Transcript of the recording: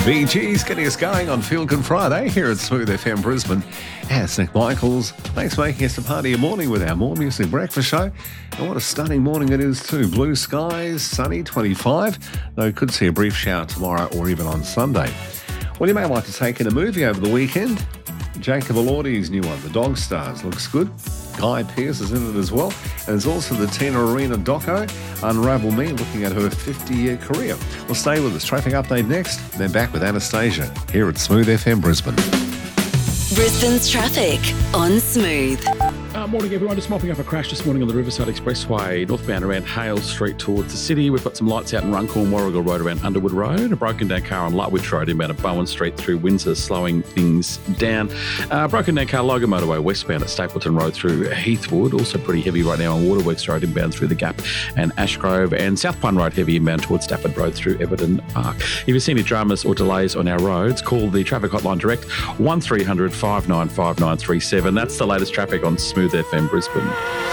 Bee Gees getting us going on Feel Good Friday here at Smooth FM Brisbane. It's Nick Michaels. Thanks for making us a part of your morning with our More Music Breakfast Show. And what a stunning morning it is too. Blue skies, sunny, 25. Though could see a brief shower tomorrow or even on Sunday. Well, you may like to take in a movie over the weekend. Jacob Elordi's new one, The Dog Stars, looks good. Guy Pearce is in it as well. And there's also the Tina Arena doco, Unravel Me, looking at her 50-year career. Well, stay with us. Traffic update next. Then back with Anastasia here at Smooth FM Brisbane. Brisbane's traffic on Smooth. Morning, everyone. Just mopping up a crash this morning on the Riverside Expressway, northbound around Hale Street towards the city. We've got some lights out in Runcorn, Warrigal Road around Underwood Road, a broken down car on Lightwich Road inbound at Bowen Street through Windsor, slowing things down. Broken down car Logan Motorway westbound at Stapleton Road through Heathwood, also pretty heavy right now on Waterworks Road inbound through the Gap and Ashgrove, and South Pine Road heavy inbound towards Stafford Road through Everton Park. If you see any dramas or delays on our roads, call the traffic hotline direct 1300 595 937. That's the latest traffic on Smooth FM Brisbane.